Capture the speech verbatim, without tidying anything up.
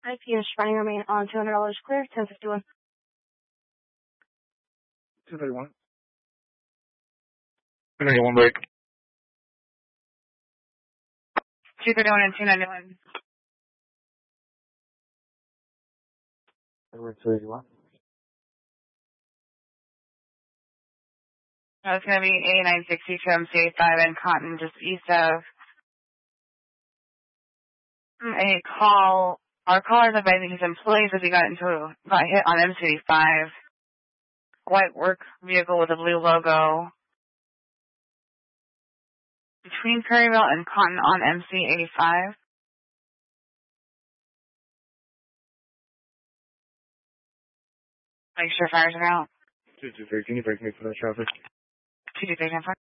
I P is running remain on two hundred dollars clear, ten fifty-one. two thirty-one. two ninety-one break. two thirty-one and two ninety-one. two eighty-one. That's going to be A nine sixty to M C A five and Cotton just east of a call. Our caller is advising his employees as he got into, got hit on M C A five. White work vehicle with a blue logo. Between Perryville and Cotton on M C A five. Make sure fires are out. two two three, can you break me for that traffic? two two three, ten four.